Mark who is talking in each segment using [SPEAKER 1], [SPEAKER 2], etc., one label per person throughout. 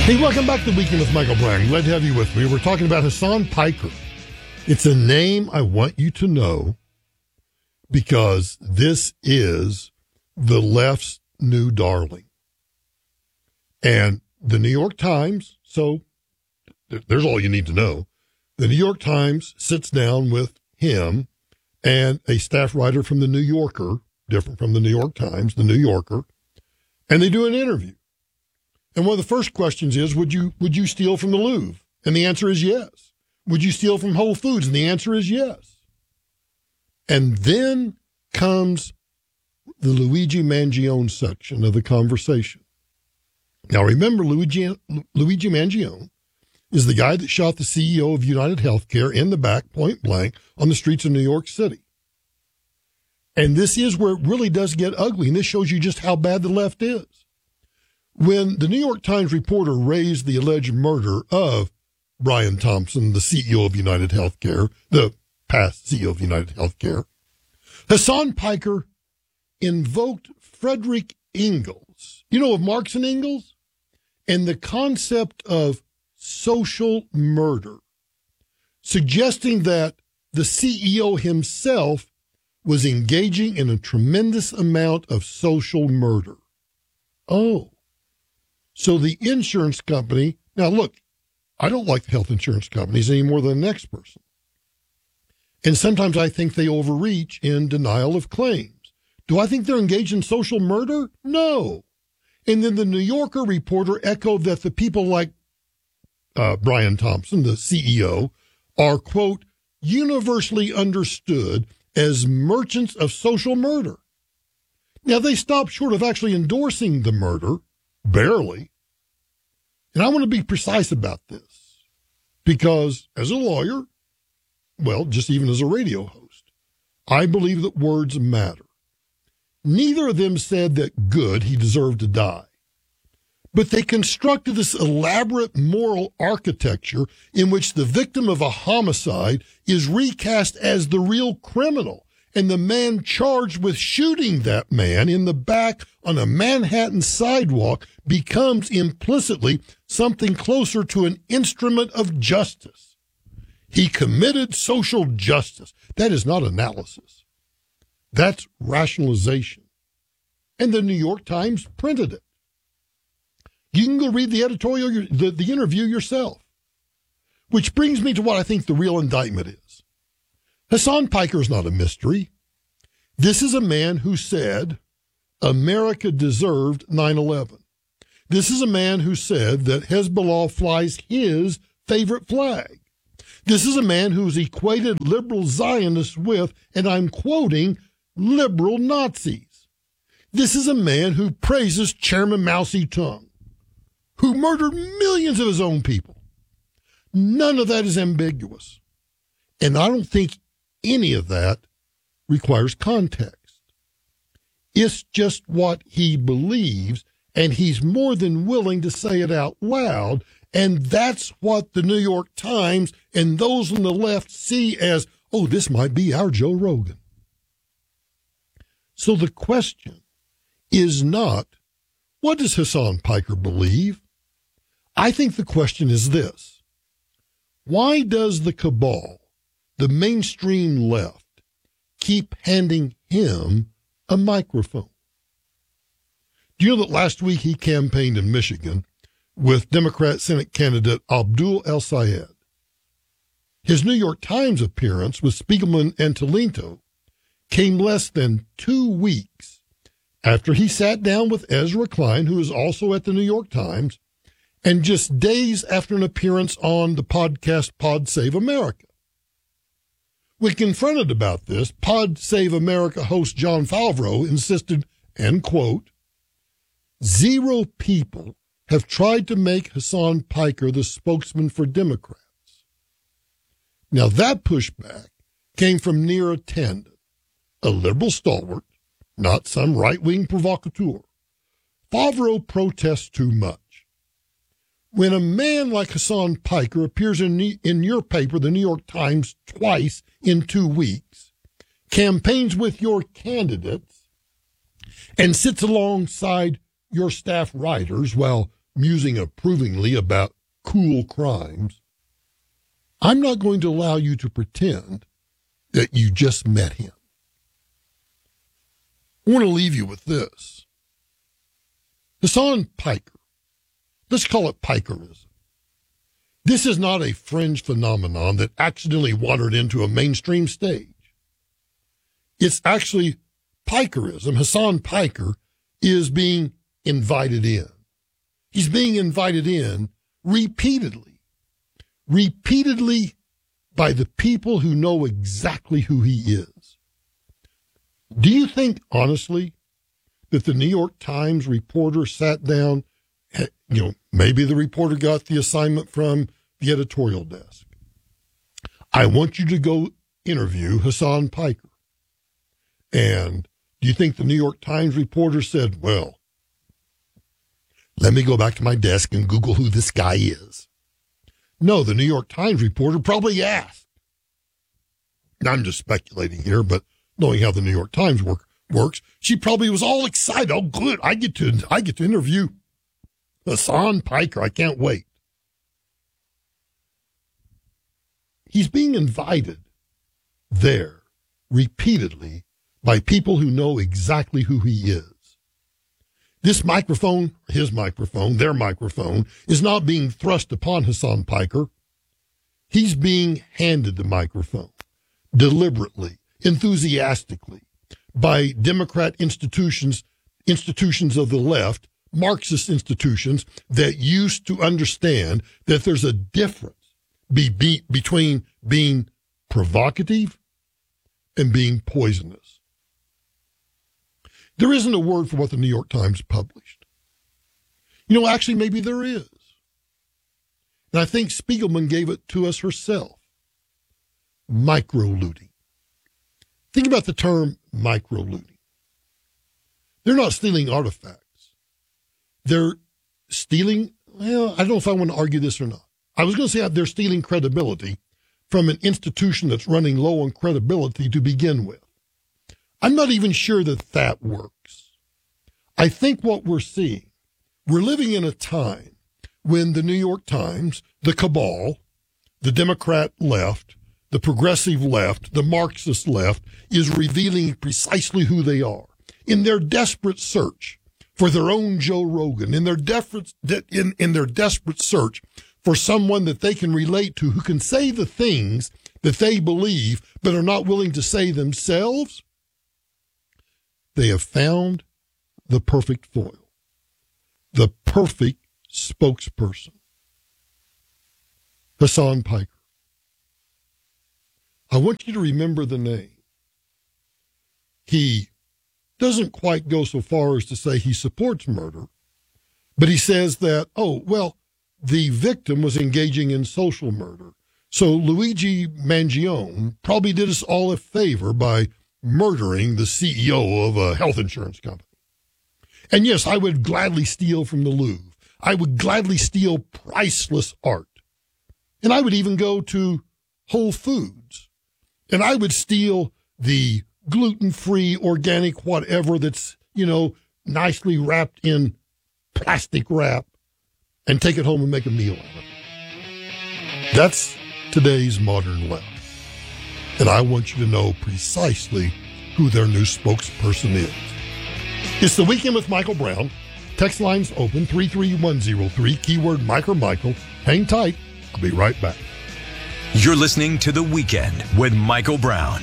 [SPEAKER 1] Hey, welcome back to Weekend with Michael Bryan. Glad to have you with me. We're talking about Hasan Piker. It's a name I want you to know because this is the left's new darling. And the New York Times, so there's all you need to know. The New York Times sits down with him and a staff writer from the New Yorker, different from the New York Times, the New Yorker, and they do an interview. And one of the first questions is, would you steal from the Louvre? And the answer is yes. Would you steal from Whole Foods? And the answer is yes. And then comes the Luigi Mangione section of the conversation. Now, remember, Luigi Mangione is the guy that shot the CEO of United Healthcare in the back, point blank, on the streets of New York City. And this is where it really does get ugly, and this shows you just how bad the left is. When the New York Times reporter raised the alleged murder of Brian Thompson, the CEO of United Healthcare, the past CEO of United Healthcare, Hasan Piker invoked Frederick Engels, of Marx and Engels, and the concept of social murder, suggesting that the CEO himself was engaging in a tremendous amount of social murder. Oh. So the insurance company, now look, I don't like the health insurance companies any more than the next person. And sometimes I think they overreach in denial of claims. Do I think they're engaged in social murder? No. And then the New Yorker reporter echoed that the people like Brian Thompson, the CEO, are, quote, universally understood as merchants of social murder. Now, they stopped short of actually endorsing the murder. Barely. And I want to be precise about this because as a lawyer, well, just even as a radio host, I believe that words matter. Neither of them said that good, he deserved to die. But they constructed this elaborate moral architecture in which the victim of a homicide is recast as the real criminal. And the man charged with shooting that man in the back on a Manhattan sidewalk becomes implicitly something closer to an instrument of justice. He committed social justice. That is not analysis. That's rationalization. And the New York Times printed it. You can go read the editorial, the interview yourself. Which brings me to what I think the real indictment is. Hasan Piker is not a mystery. This is a man who said America deserved 9/11. This is a man who said that Hezbollah flies his favorite flag. This is a man who's equated liberal Zionists with, and I'm quoting, liberal Nazis. This is a man who praises Chairman Mao Zedong, who murdered millions of his own people. None of that is ambiguous. And I don't think any of that requires context. It's just what he believes, and he's more than willing to say it out loud, and that's what the New York Times and those on the left see as, oh, this might be our Joe Rogan. So the question is not, what does Hasan Piker believe? I think the question is this: why does the cabal, the mainstream left, keep handing him a microphone? Do you know that last week he campaigned in Michigan with Democrat Senate candidate Abdul El-Sayed? His New York Times appearance with Spiegelman and Toledo came less than 2 weeks after he sat down with Ezra Klein, who is also at the New York Times, and just days after an appearance on the podcast Pod Save America. When confronted about this, Pod Save America host John Favreau insisted, and quote, 0 people have tried to make Hasan Piker the spokesman for Democrats. Now that pushback came from Neera Tanden, a liberal stalwart, not some right-wing provocateur. Favreau protests too much. When a man like Hasan Piker appears in your paper, the New York Times, twice in 2 weeks, campaigns with your candidates, and sits alongside your staff writers while musing approvingly about cool crimes, I'm not going to allow you to pretend that you just met him. I want to leave you with this. Hasan Piker, let's call it Pikerism. This is not a fringe phenomenon that accidentally wandered into a mainstream stage. It's actually Pikerism. Hasan Piker is being invited in. He's being invited in repeatedly by the people who know exactly who he is. Do you think, honestly, that the New York Times reporter sat down, maybe the reporter got the assignment from the editorial desk? I want you to go interview Hasan Piker. And do you think the New York Times reporter said, well, let me go back to my desk and Google who this guy is? No, the New York Times reporter probably asked. Now, I'm just speculating here, but knowing how the New York Times works, she probably was all excited. Oh, good. I get to interview Hasan Piker. I can't wait. He's being invited there repeatedly by people who know exactly who he is. This microphone, his microphone, their microphone, is not being thrust upon Hasan Piker. He's being handed the microphone deliberately, enthusiastically, by Democrat institutions of the left, Marxist institutions that used to understand that there's a difference between being provocative and being poisonous. There isn't a word for what the New York Times published. Actually, maybe there is. And I think Spiegelman gave it to us herself. Micro-looting. Think about the term micro-looting. They're not stealing artifacts. They're stealing, I don't know if I want to argue this or not. I was going to say they're stealing credibility from an institution that's running low on credibility to begin with. I'm not even sure that works. I think what we're seeing, we're living in a time when the New York Times, the cabal, the Democrat left, the progressive left, the Marxist left, is revealing precisely who they are. In their desperate search for their own Joe Rogan, in their desperate search for someone that they can relate to, who can say the things that they believe but are not willing to say themselves, they have found the perfect foil, the perfect spokesperson. Hasan Piker. I want you to remember the name. He doesn't quite go so far as to say he supports murder, but he says that, the victim was engaging in social murder. So Luigi Mangione probably did us all a favor by murdering the CEO of a health insurance company. And yes, I would gladly steal from the Louvre. I would gladly steal priceless art. And I would even go to Whole Foods. And I would steal the gluten-free, organic, whatever that's, nicely wrapped in plastic wrap and take it home and make a meal out of it. That's today's modern left. And I want you to know precisely who their new spokesperson is. It's the Weekend with Michael Brown. Text lines open 33103, keyword Mike or Michael. Hang tight. I'll be right back.
[SPEAKER 2] You're listening to The Weekend with Michael Brown.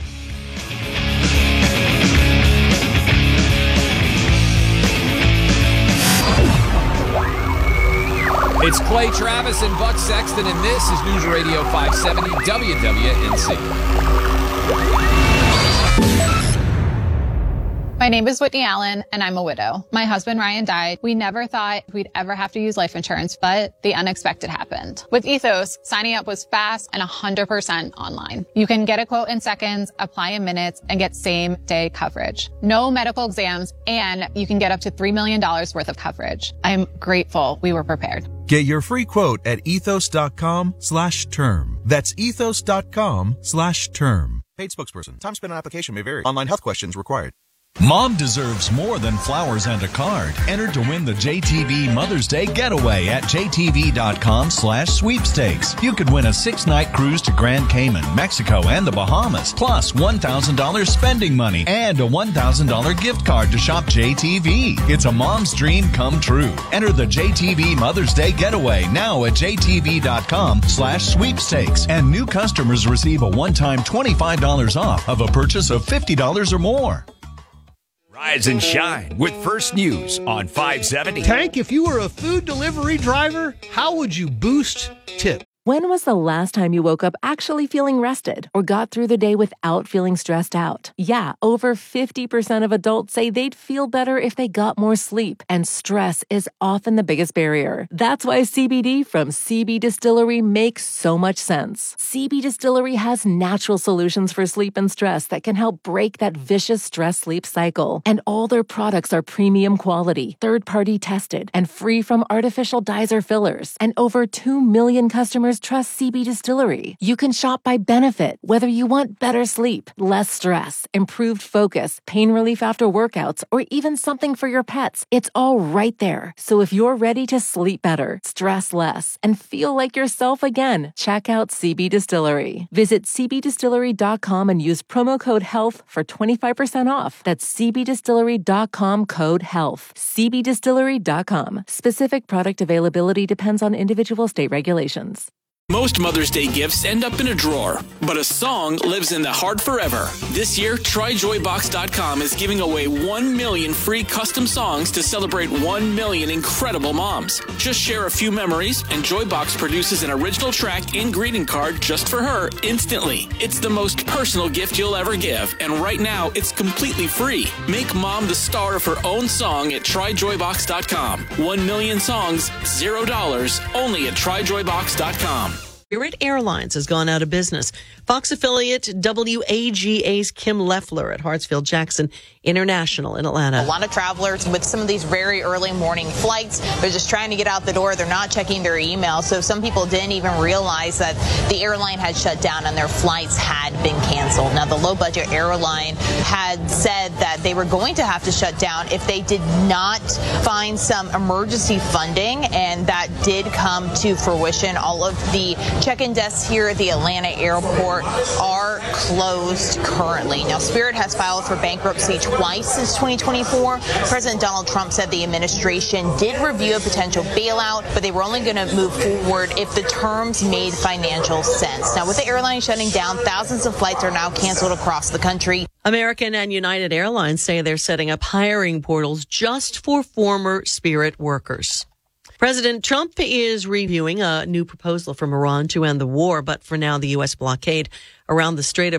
[SPEAKER 3] It's Clay Travis and Buck Sexton, and this is News Radio 570 WWNC.
[SPEAKER 4] My name is Whitney Allen, and I'm a widow. My husband, Ryan, died. We never thought we'd ever have to use life insurance, but the unexpected happened. With Ethos, signing up was fast and 100% online. You can get a quote in seconds, apply in minutes, and get same-day coverage. No medical exams, and you can get up to $3 million worth of coverage. I'm grateful we were prepared.
[SPEAKER 5] Get your free quote at ethos.com/term. That's ethos.com/term. Paid spokesperson. Time spent on application may vary. Online health questions required. Mom deserves more than flowers and a card. Enter to win the JTV Mother's Day Getaway at jtv.com/sweepstakes. You could win a 6-night cruise to Grand Cayman, Mexico, and the Bahamas, plus $1,000 spending money and a $1,000 gift card to shop JTV. It's a mom's dream come true. Enter the JTV Mother's Day Getaway now at jtv.com/sweepstakes. And new customers receive a one-time $25 off of a purchase of $50 or more.
[SPEAKER 2] Rise and shine with First News on 570.
[SPEAKER 6] Tank, if you were a food delivery driver, how would you boost tip?
[SPEAKER 7] When was the last time you woke up actually feeling rested or got through the day without feeling stressed out? Yeah, over 50% of adults say they'd feel better if they got more sleep, and stress is often the biggest barrier. That's why CBD from CB Distillery makes so much sense. CB Distillery has natural solutions for sleep and stress that can help break that vicious stress-sleep cycle. And all their products are premium quality, third-party tested, and free from artificial dyes or fillers. And over 2 million customers trust CB Distillery. You can shop by benefit, whether you want better sleep, less stress, improved focus, pain relief after workouts, or even something for your pets. It's all right there. So if you're ready to sleep better, stress less, and feel like yourself again, check out CB Distillery. Visit cbdistillery.com and use promo code HEALTH for 25% off. That's cbdistillery.com code HEALTH. cbdistillery.com. Specific product availability depends on individual state regulations.
[SPEAKER 8] Most Mother's Day gifts end up in a drawer, but a song lives in the heart forever. This year, TryJoyBox.com is giving away 1 million free custom songs to celebrate 1 million incredible moms. Just share a few memories, and Joybox produces an original track and greeting card just for her instantly. It's the most personal gift you'll ever give, and right now, it's completely free. Make mom the star of her own song at TryJoyBox.com. 1 million songs, $0, only at TryJoyBox.com.
[SPEAKER 9] Spirit Airlines has gone out of business. Fox affiliate WAGA's Kim Leffler at Hartsfield-Jackson International in Atlanta.
[SPEAKER 10] A lot of travelers with some of these very early morning flights, they're just trying to get out the door. They're not checking their email. So some people didn't even realize that the airline had shut down and their flights had been canceled. Now, the low-budget airline had said that they were going to have to shut down if they did not find some emergency funding, and that did come to fruition. All of the check-in desks here at the Atlanta airport are closed currently. Now, Spirit has filed for bankruptcy twice since 2024. President Donald Trump said the administration did review a potential bailout, but they were only going to move forward if the terms made financial sense. Now, with the airline shutting down, thousands of flights are now canceled across the country.
[SPEAKER 9] American and United Airlines say they're setting up hiring portals just for former Spirit workers. President Trump is reviewing a new proposal from Iran to end the war, but for now, the U.S. blockade around the Strait of